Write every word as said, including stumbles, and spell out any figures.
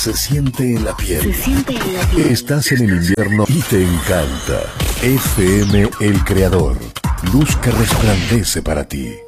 Se siente en la piel. Se siente en la piel. Estás en el invierno y te encanta. F M El Creador. Luz que resplandece para ti.